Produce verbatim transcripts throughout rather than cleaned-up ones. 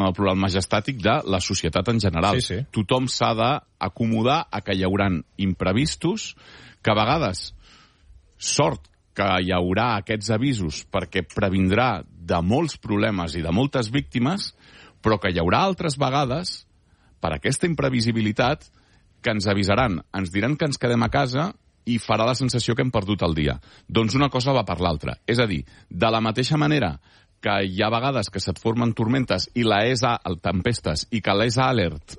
el plural majestàtic de la societat en general. Sí, sí. Tothom s'ha d'acomodar a que hi haurà imprevistos, que a vegades sort que hi haurà aquests avisos perquè previndrà de molts problemes i de moltes víctimes, però que hi haurà altres vegades, per aquesta imprevisibilitat, que ens avisaran, ens diran que ens quedem a casa i farà la sensació que hem perdut el dia. Doncs una cosa va per l'altra. És a dir, de la mateixa manera que hi ha vegades que se't formen tormentes i la E S A, el tempestes, i que l'E S A Alert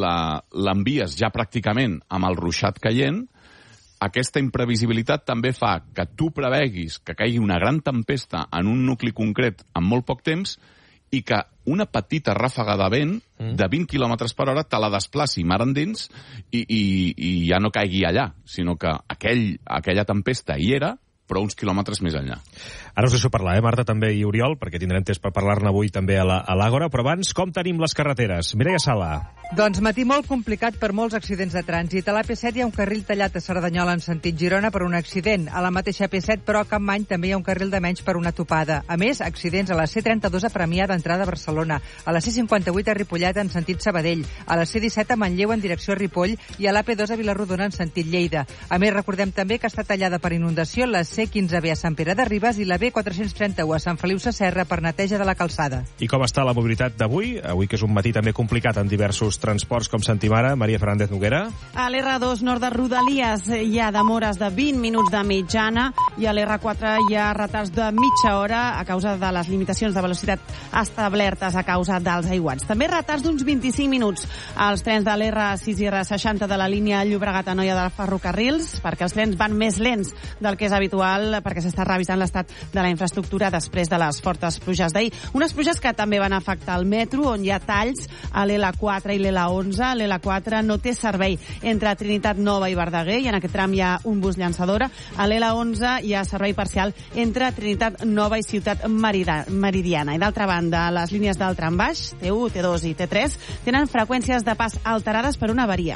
l'envies ja pràcticament amb el ruixat caient, aquesta imprevisibilitat també fa que tu preveguis que caigui una gran tempesta en un nucli concret en molt poc temps i que una petita ràfaga de vent de vint quilòmetres per hora te la desplaci mar endins i, i, i ja no caigui allà, sinó que aquell, aquella tempesta hi era, però uns quilòmetres més enllà. Ara us deixo parlar, eh, Marta, també, i Oriol, perquè tindrem temps per parlar-ne avui també a l'Àgora, però abans, com tenim les carreteres? Mireia Sala. Doncs matí molt complicat per molts accidents de trànsit. A l'A P set hi ha un carril tallat a Cerdanyola en sentit Girona per un accident. A la mateixa A P set, però, a Capmany també hi ha un carril de menys per una topada. A més, accidents a la C trenta-dos a Premià d'entrada a Barcelona, a la C cinquanta-vuit a Ripollet en sentit Sabadell, a la C disset a Manlleu en direcció a Ripoll i a l'A P dos a Vilarrodona en sentit Lleida. A més, recordem també que està tallada per inundació la C quinze B a Sant Pere de Ribes i la B quatre-cents trenta-u a Sant Feliu Sasserra per neteja de la calçada. I com està la mobilitat d'avui? Avui que és un matí també complicat en diversos transports, com sentim ara, Maria Fernández Noguera. A l'R dos nord de Rodalies hi ha demores de vint minuts de mitjana i a l'R quatre hi ha retards de mitja hora a causa de les limitacions de velocitat establertes a causa dels aiguats. També retards d'uns vint-i-cinc minuts als trens de l'R sis i R seixanta de la línia Llobregat-Anoia de Ferrocarrils, perquè els trens van més lents del que és habitual, perquè s'està revisant l'estat de la infraestructura després de les fortes pluges d'ahir. Unes pluges que també van afectar el metro, on hi ha talls a l'L quatre i l'L onze. L'L quatre no té servei entre Trinitat Nova i Verdaguer, i en aquest tram hi ha un bus llançadora. A l'L onze hi ha servei parcial entre Trinitat Nova i Ciutat Meridiana. I d'altra banda, les línies del trambaix, T u, T dos i T tres, tenen freqüències de pas alterades per una avaria.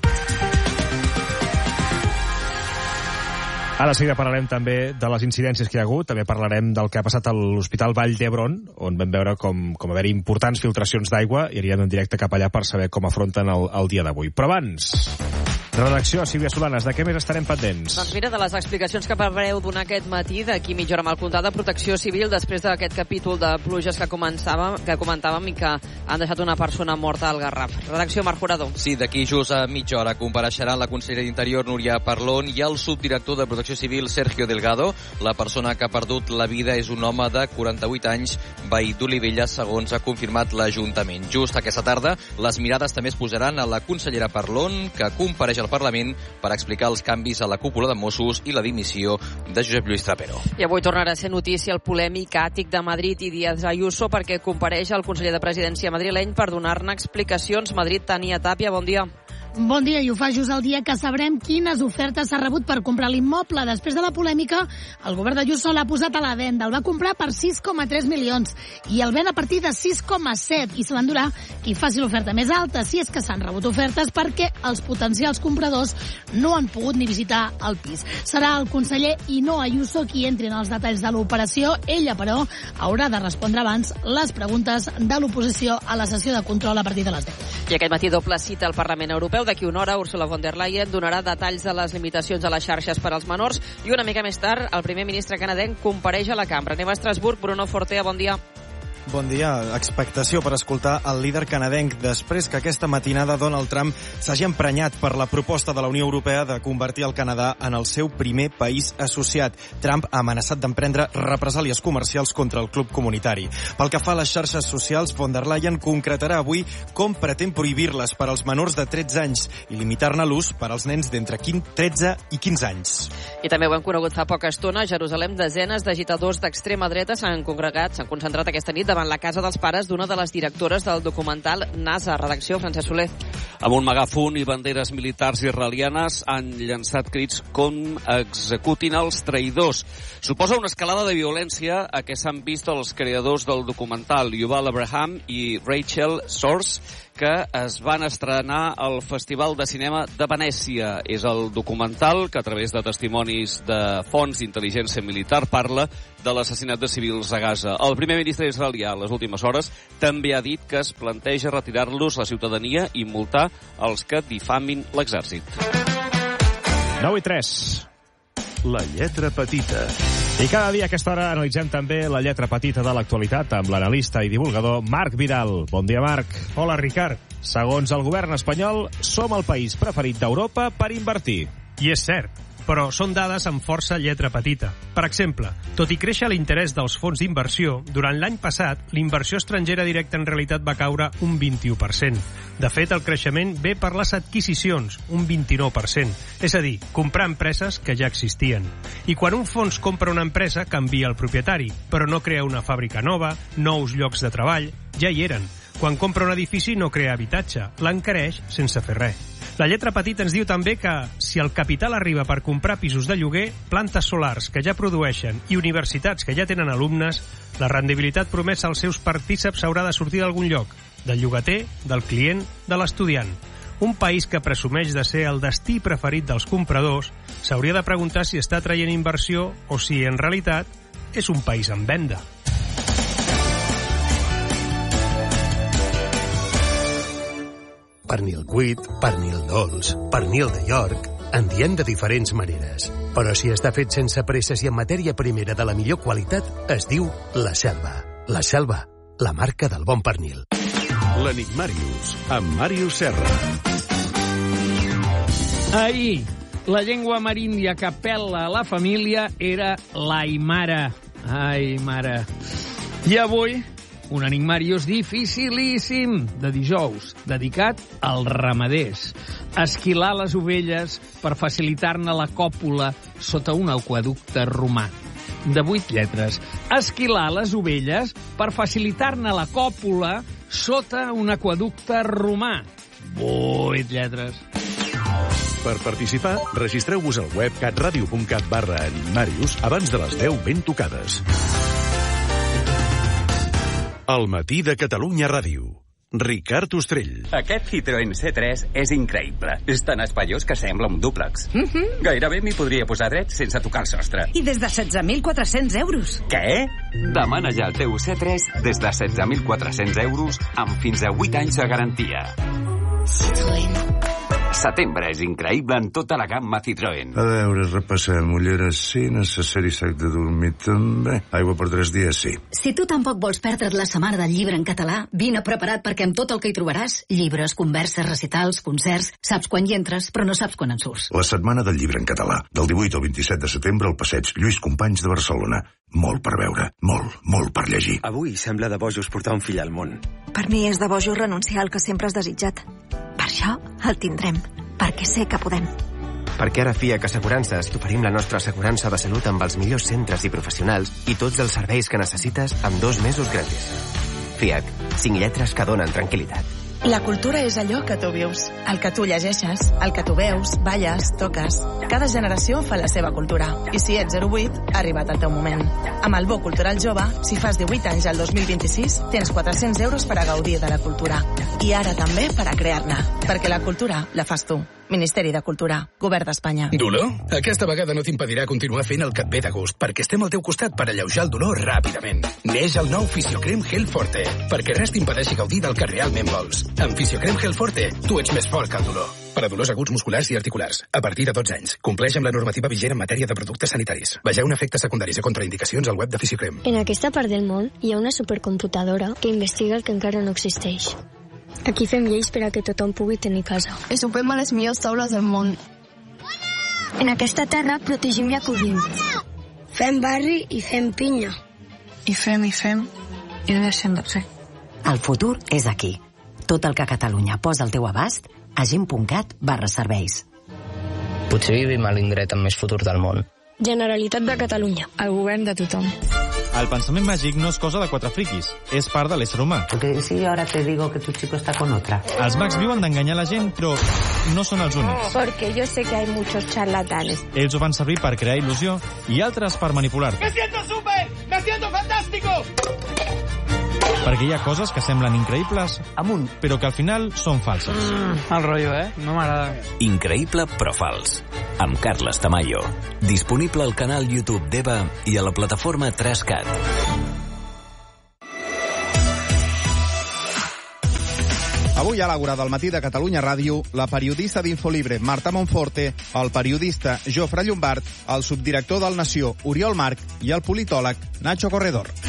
Ara seguida parlarem també de les incidències que hi ha hagut, també parlarem del que ha passat a l'Hospital Vall d'Hebron, on vam veure com, com haver-hi importants filtracions d'aigua, i anirem en directe cap allà per saber com afronten el, el dia d'avui. Però abans, redacció, Sílvia Solanes, de què més estarem pendents? Doncs mira, de les explicacions que prepareu donar aquest matí, d'aquí mitja hora amb el comptat de Protecció Civil, després d'aquest capítol de pluges que començàvem, que comentàvem i que han deixat una persona morta al Garraf. Redacció, Marc Forador. Sí, d'aquí just a mitja hora compareixeran la consellera d'Interior, Núria Parlon, i el subdirector de Protecció Civil, Sergio Delgado. La persona que ha perdut la vida és un home de quaranta-vuit anys, veí d'Olivella, segons ha confirmat l'Ajuntament. Just aquesta tarda, les mirades també es posaran a la consellera Parlon, que compareix al Parlament per explicar els canvis a la cúpula de Mossos i la dimissió de Josep Lluís Trapero. I avui tornarà a ser notícia el polèmic àtic de Madrid i Díaz Ayuso, perquè compareix el conseller de Presidència madrileny per donar-ne explicacions. Madrid, Tania Tàpia, bon dia. Bon dia, i ho fa just el dia que sabrem quines ofertes s'ha rebut per comprar l'immoble. Després de la polèmica, el govern d'Ayuso l'ha posat a la venda. El va comprar per sis coma tres milions i el ven a partir de sis coma set, i se l'endurà qui faci l'oferta més alta, si és que s'han rebut ofertes, perquè els potencials compradors no han pogut ni visitar el pis. Serà el conseller i no Ayuso qui entri en els detalls de l'operació. Ella, però, haurà de respondre abans les preguntes de l'oposició a la sessió de control a partir de les deu. I aquest matí doble cita al Parlament Europeu. D'aquí una hora, Ursula von der Leyen donarà detalls de les limitacions a les xarxes per als menors, i una mica més tard el primer ministre canadenc compareix a la cambra. Anem a Estrasburg. Bruno Fortea, bon dia. Bon dia. Expectació per escoltar el líder canadenc després que aquesta matinada Donald Trump s'hagi emprenyat per la proposta de la Unió Europea de convertir el Canadà en el seu primer país associat. Trump ha amenaçat d'emprendre represàlies comercials contra el club comunitari. Pel que fa a les xarxes socials, von der Leyen concretarà avui com pretén prohibir-les per als menors de tretze anys i limitar-ne l'ús per als nens d'entre tretze i quinze anys. I també ho hem conegut fa poca estona. A Jerusalem, desenes d'agitadors d'extrema dreta s'han congregat, s'han concentrat aquesta nit davant la casa dels pares d'una de les directores del documental NASA. Redacció, Francesc Soler. Amb un megàfon i banderes militars israelianes han llançat crits com executin els traïdors. Suposa una escalada de violència a què s'han vist els creadors del documental, Yuval Abraham i Rachel Source, que es van estrenar al Festival de Cinema de Venècia. És el documental que, a través de testimonis de fonts d'intel·ligència militar, parla de l'assassinat de civils a Gaza. El primer ministre israelià, a les últimes hores, també ha dit que es planteja retirar-los la ciutadania i multar els que difamin l'exèrcit. nou i tres. La lletra petita. I cada dia a aquesta hora analitzem també la lletra petita de l'actualitat amb l'analista i divulgador Marc Vidal. Bon dia, Marc. Hola, Ricard. Segons el govern espanyol, som el país preferit d'Europa per invertir. I és cert, però són dades amb força lletra petita. Per exemple, tot i créixer l'interès dels fons d'inversió, durant l'any passat, l'inversió estrangera directa en realitat va caure un vint-i-u per cent. De fet, el creixement ve per les adquisicions, un vint-i-nou per cent. És a dir, comprar empreses que ja existien. I quan un fons compra una empresa, canvia el propietari, però no crea una fàbrica nova, nous llocs de treball, ja hi eren. Quan compra un edifici no crea habitatge, l'encareix sense fer res. La lletra petita ens diu també que, si el capital arriba per comprar pisos de lloguer, plantes solars que ja produeixen i universitats que ja tenen alumnes, la rendibilitat promesa als seus partíceps haurà de sortir d'algun lloc, del llogater, del client, de l'estudiant. Un país que presumeix de ser el destí preferit dels compradors s'hauria de preguntar si està traient inversió o si, en realitat, és un país en venda. Pernil cuit, pernil dolç, pernil de York... En diem de diferents maneres. Però si està fet sense presses i en matèria primera de la millor qualitat, es diu La Selva. La Selva, la marca del bon pernil. L'Enigmàrius, amb Màrius Serra. Ahir, la llengua ameríndia que apel·la a la família era l'aimara. Ai, mare. I avui, un enigmàrius dificilíssim de dijous, dedicat als ramaders. Esquilar les ovelles per facilitar-ne la còpula sota un aqüeducte romà. De vuit lletres. Esquilar les ovelles per facilitar-ne la còpula sota un aqüeducte romà. Vuit lletres. Per participar, registreu-vos al web catradio.cat barra enigmàrius abans de les deu ben tocades. El matí de Catalunya Ràdio. Ricard Ostrell. Aquest Citroën C tres és increïble. És tan espaiós que sembla un dúplex. Mm-hmm. Gairebé m'hi podria posar dret sense tocar el sostre. I des de setze mil quatre-cents euros. Què? Demana ja el teu C tres des de setze mil quatre-cents euros amb fins a vuit anys de garantia. Citroën. Setembre és increïble en tota la gamma Citroën. A veure, repassem. Ulleres sí, necessari sac de dormir també. Aigua per tres dies sí. Si tu tampoc vols perdre't la setmana del llibre en català, vine preparat perquè amb tot el que hi trobaràs, llibres, converses, recitals, concerts, saps quan hi entres, però no saps quan en surts. La setmana del llibre en català, del divuit al vint-i-set de setembre al passeig Lluís Companys de Barcelona. Molt per veure, molt, molt per llegir. Avui sembla de bojos portar un fill al món. Per mi és de bojos renunciar al que sempre has desitjat. Per això el tindrem, perquè sé que podem. Perquè ara a F I A C Assegurances t'oferim la nostra assegurança de salut amb els millors centres i professionals i tots els serveis que necessites amb dos mesos gratis. F I A C, cinc lletres que donen tranquil·litat. La cultura és allò que tu vius, el que tu llegeixes, el que tu veus, balles, toques. Cada generació fa la seva cultura. I si ets zero vuit, ha arribat el teu moment. Amb el Bo Cultural Jove, si fas divuit anys al dos mil vint-i-sis, tens quatre-cents euros per a gaudir de la cultura. I ara també per a crear-ne. Perquè la cultura la fas tu. Ministeri de Cultura, Govern d'Espanya. Dolor? Aquesta vegada no t'impedirà continuar fent el que et ve de gust, perquè estem al teu costat per alleujar el dolor ràpidament. Neix el nou Fisiocrem Gel Forte, perquè res t'impedeixi gaudir del que realment vols. Amb Fisiocrem Gel Forte, tu ets més fort que el dolor. Per a dolors aguts musculars i articulars, a partir de dotze anys. Compleix amb la normativa vigent en matèria de productes sanitaris. Vegeu efectes secundaris i contraindicacions al web de Fisiocrem. En aquesta part del món hi ha una supercomputadora que investiga el que encara no existeix. Aquí fem lleis per a que tothom pugui tenir casa. I sopem a les millors taules del món. En aquesta terra protegim i acollim. Fem barri i fem pinya. I fem i fem i no deixem de fer. El futur és aquí. Tot el que Catalunya posa al teu abast a gent.cat barra serveis. Potser vivim a l'indret amb més futur del món. Generalitat de Catalunya. El govern de tothom. El pensament màgic no és cosa de quatre friquis, és part de l'ésser humà. Porque si ahora te digo que tu chico está con otra. Els mags viuen d'enganyar la gent, però no són els únics. Porque yo sé que hay muchos charlatanes. Ells ho van servir per crear il·lusió i altres per manipular. ¡Me siento súper! ¡Me siento fantástico! Perquè hi ha coses que semblen increïbles, amunt, però que al final són falses. Mm, el rotllo, eh? No m'agrada. Increïble però fals. Amb Carles Tamayo. Disponible al canal YouTube d'Eva i a la plataforma tres cat. Avui a l'Àgora del matí de Catalunya Ràdio, la periodista d'Infolibre, Marta Monforte, el periodista Jofre Llombard, el subdirector del Nació, Oriol Marc, i el politòleg Nacho Corredor.